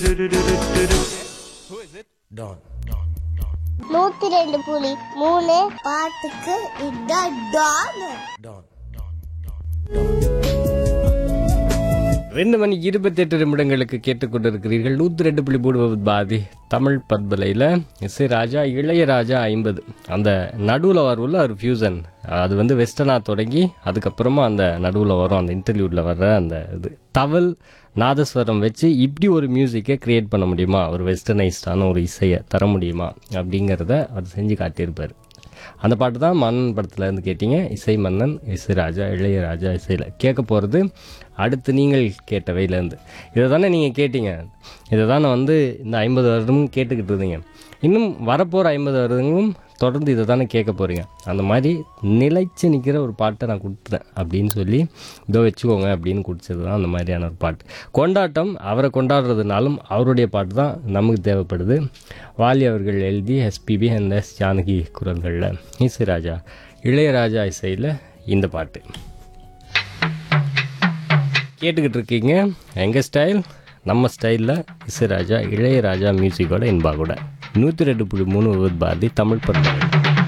Don. 102.3 பாட்டுக்கு இதான் Don. Don. 2:28 கேட்டுக்கொண்டிருக்கிறீர்கள். 102.3 பாதி தமிழ் பத்பலையில் இசைராஜா இளையராஜா 50 அந்த நடுவில் வரும்ல ஒரு ஃபியூசன், அது வந்து வெஸ்டர்னாக தொடங்கி அதுக்கப்புறமா அந்த நடுவில் வரும், அந்த இன்டர்வியூவில் வர்ற அந்த இது தவல் நாதஸ்வரம் வச்சு இப்படி ஒரு மியூசிக்கை க்ரியேட் பண்ண முடியுமா, ஒரு வெஸ்டர்னைஸ்டான ஒரு இசையை தர முடியுமா அப்படிங்கிறத அவர் செஞ்சு காட்டியிருப்பார். அந்த பாட்டு தான் மன்னன் படத்தில் இருந்து கேட்டீங்க. இசை மன்னன் இசைராஜா இளையராஜா இசையில் கேட்க போகிறது அடுத்து நீங்கள் கேட்டவையிலேருந்து. இதை தானே நீங்கள் கேட்டீங்க, இதை தானே வந்து இந்த 50 வருடமும் கேட்டுக்கிட்டு இருந்தீங்க. இன்னும் வரப்போகிற 50 வருடங்களும் தொடர்ந்து இதை தானே கேட்க போகிறீங்க. அந்த மாதிரி நிலைச்சு நிற்கிற ஒரு பாட்டை நான் கொடுத்துட்டேன் அப்படின்னு சொல்லி இதோ வச்சுக்கோங்க அப்படின்னு குடிச்சது தான் அந்த மாதிரியான ஒரு பாட்டு. கொண்டாட்டம், அவரை கொண்டாடுறதுனாலும் அவருடைய பாட்டு தான் நமக்கு தேவைப்படுது. வாலி அவர்கள் எழுதி எஸ்பிபி அண்ட் எஸ் ஜானகி குரல்களில் இசைராஜா இளையராஜா இசையில் இந்த பாட்டு கேட்டுக்கிட்டு இருக்கீங்க. எங்கள் ஸ்டைல் நம்ம ஸ்டைலில் இசைராஜா இளையராஜா மியூசிக்கோட இன்பா கூட 102.3 பாரதி தமிழ் படம்.